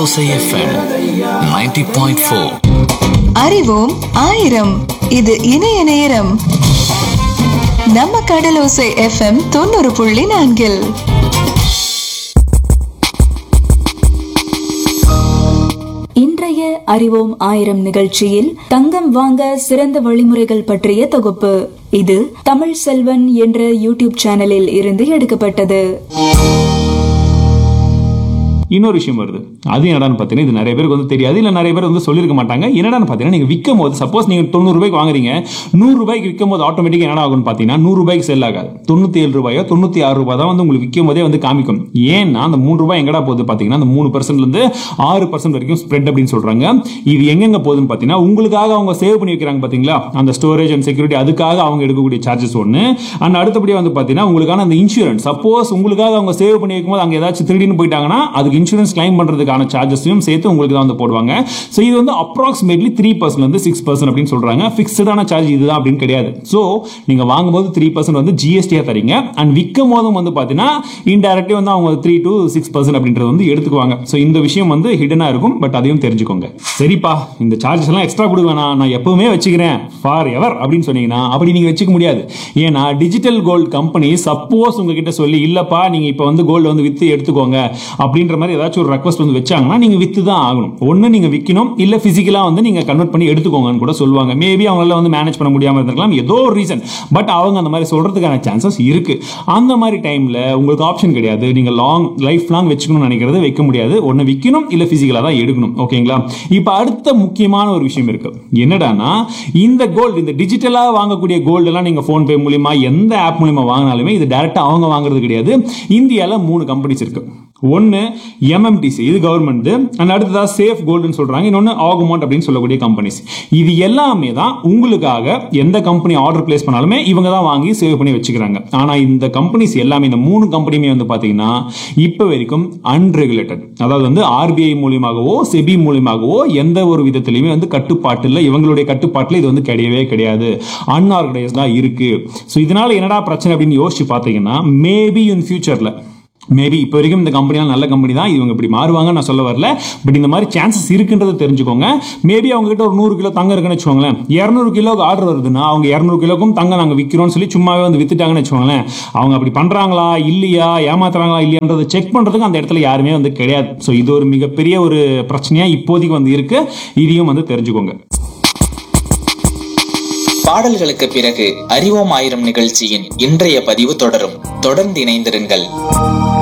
கடலோசை FM 90.4. அறிவோம் ஆயிரம். இது இணைய நேரம். நம்ம கடலோசை FM 90.4. இன்றைய அறிவோம் ஆயிரம் நிகழ்ச்சியில் தங்கம் வாங்க சிறந்த வழிமுறைகள் பற்றிய தொகுப்பு. இது தமிழ் செல்வன் என்ற யூடியூப் சேனலில் இருந்து எடுக்கப்பட்டது. இன்னொரு விஷயம் வருது. அது என்னடான்னு பார்த்தீங்கன்னா, இது நிறைய பேருக்கு வந்து தெரியாது, இல்லை நிறைய பேர் வந்து சொல்லியிருக்க மாட்டாங்க. என்னடான்னு பார்த்தீங்கன்னா, நீங்கள் விற்கும் போது சப்போஸ் நீங்கள் 90 ரூபாய்க்கு வாங்குறீங்க, 100 ரூபாய்க்கு விற்கும் போது ஆட்டோமேட்டிக்காக என்ன ஆகும்னு பார்த்தீங்கன்னா 100 ரூபாய்க்கு செல் ஆகாது. 97 ரூபாயோ 96 ரூபாய் தான் வந்து உங்களுக்கு விற்கும் போதே வந்து காமிக்கும். ஏன்னா அந்த 3 ரூபாய் எங்கடா போகுது பார்த்தீங்கன்னா, அந்த 3%லேருந்து 6% வரைக்கும் ஸ்ப்ரெட் அப்படின்னு சொல்கிறாங்க. இது எங்கெங்க போகுதுன்னு பார்த்தீங்கன்னா, உங்களுக்காக அவங்க சேவ் பண்ணி வைக்கிறாங்க பார்த்தீங்களா, அந்த ஸ்டோரேஜ் அண்ட் செக்யூரிட்டி, அதுக்காக அவங்க எடுக்கக்கூடிய சார்ஜஸ் ஒன்று. அண்ட் அடுத்தபடியாக வந்து பார்த்தீங்கன்னா, உங்களுக்கான அந்த இன்சூரன்ஸ், சப்போஸ் உங்களுக்காக அவங்க சேவ் பண்ணி வைக்கும்போது அங்கே ஏதாச்சும் திருடின்னு போயிட்டாங்கன்னா அதுக்கு இன்சூரன்ஸ் கிளைம் பண்றதுக்கான சார்ஜஸையும் சேர்த்து உங்களுக்கு தான் வந்து போடுவாங்க. சோ இது வந்து அப்ராக்சிமேட்லி 3% வந்து 6% அப்படின்னு சொல்றாங்க. ஃபிக்ஸ்டான சார்ஜ் இதுதான் அப்படின்னு கிடையாது. சோ நீங்க வாங்கும்போது 3% வந்து ஜிஎஸ்டியா தரீங்க. அண்ட் விற்கும் போதும் வந்து பாத்தீங்கன்னா இன்டைரக்ட்லி வந்து அவங்க 3 to 6% அப்படின்றது வந்து எடுத்துக்குவாங்க. சோ இந்த விஷயம் வந்து ஹிடனா இருக்கும், பட் அதையும் தெரிஞ்சுக்கோங்க. சரிப்பா, இந்த சார்ஜஸ் எல்லாம் எக்ஸ்ட்ரா கொடுக்க வேணாம், நான் எப்பவுமே வச்சுக்கிறேன் ஃபார் எவர் அப்படின்னு சொன்னீங்கன்னா அப்படி நீங்க வச்சுக்க முடியாது. ஏன்னா டிஜிட்டல் கோல்டு கம்பெனி சப்போஸ் உங்ககிட்ட சொல்லி இல்லப்பா நீங்க இப்ப வந்து கோல்டு வந்து வித்து எடுத்துக்கோங்க அப்படின்ற மாதிரி ஏதாச்சும் ஒரு ரெக்வஸ்ட் வந்து வச்சாங்கன்னா நீங்க வித்து தான் ஆகணும். ஒன்னு நீங்க விற்கணும், இல்ல பிசிக்கலா வந்து நீங்க கன்வெர்ட் பண்ணி எடுத்துக்கோங்கன்னு கூட சொல்லுவாங்க. மேபி அவங்களால வந்து மேனேஜ் பண்ண முடியாம இருந்திருக்கலாம், ஏதோ ஒரு ரீசன். பட் அவங்க அந்த மாதிரி சொல்றதுக்கான சான்சஸ் இருக்கு. அந்த மாதிரி டைம்ல உங்களுக்கு ஆப்ஷன் கிடையாது. நீங்க லைஃப் லாங் வச்சுக்கணும்னு நினைக்கிறது வைக்க முடியாது. ஒன்னு விற்கணும், இல்ல பிசிக்கலா தான் எடுக்கணும். ஓகேங்களா? இப்ப அடுத்த முக்கியமான ஒரு விஷயம் இருக்கு. என்னடானா, இந்த கோல்டு, இந்த டிஜிட்டலா வாங்கக்கூடிய கோல்டு எல்லாம் நீங்க போன்பே மூலமா எந்த ஆப் மூலமா வாங்கினாலுமே இது டைரக்டா அவங்க வாங்குறது கிடையாது. இந்தியால 3 கம்பெனிஸ் இருக்கு. ஒன்னு MMTC, இது கவர்மெண்ட். அண்ட் அடுத்ததா சேஃப் கோல்டுன்னு சொல்றாங்க. இன்னொன்னு ஆகுமௌண்ட் அப்படின்னு சொல்லக்கூடிய கம்பெனிஸ். இது எல்லாமே தான் உங்களுக்காக எந்த கம்பெனி ஆர்டர் பிளேஸ் பண்ணாலுமே இவங்க தான் வாங்கி சேவ் பண்ணி வச்சுக்கிறாங்க. ஆனா இந்த கம்பெனிஸ் எல்லாமே, இந்த 3 கம்பெனியுமே வந்து பாத்தீங்கன்னா இப்ப வரைக்கும் அன்ரெகுலேட்டட். அதாவது வந்து RBI மூலமாகவோ செபி மூலமாகவோ எந்த ஒரு விதத்திலையுமே வந்து கட்டுப்பாட்டு இல்லை. இவங்களுடைய கட்டுப்பாட்டுல இது வந்து கிடையவே கிடையாது. அன்ஆர்கனைஸ்டா இருக்கு. ஸோ இதனால என்னடா பிரச்சனை அப்படின்னு யோசிச்சு பார்த்தீங்கன்னா, மேபி இன் ஃபியூச்சர்ல, மேபி இப்போ வரைக்கும் இந்த கம்பெனிலாம் நல்ல கம்பெனி தான், இவங்க இப்படி மாறுவாங்க நான் சொல்ல வரல. பட் இந்த மாதிரி சான்சஸ் இருக்குன்றதை தெரிஞ்சுக்கோங்க. மேபி அவங்க கிட்ட ஒரு 100 கிலோ தங்கம் இருக்குன்னு வச்சுக்கோங்களேன். 200 கிலோக்கு ஆர்டர் வருதுன்னா அவங்க 200 கிலோக்கும் தங்கம் நாங்கள் விற்கிறோம்னு சொல்லி சும்மாவே வந்து வித்துட்டாங்கன்னு வச்சுக்கோங்களேன். அவங்க அப்படி பண்றாங்களா இல்லையா, ஏமாத்துறாங்களா இல்லையான்றதை செக் பண்றதுக்கு அந்த இடத்துல யாருமே வந்து கிடையாது. ஸோ இது ஒரு மிகப்பெரிய ஒரு பிரச்சனையா இப்போதைக்கு வந்து இருக்கு. இதையும் வந்து தெரிஞ்சுக்கோங்க. பாடல்களுக்கு பிறகு அறிவோம் ஆயிரம் நிகழ்ச்சியின் இன்றைய பதிவு தொடரும். தொடர்ந்து இணைந்திருங்கள்.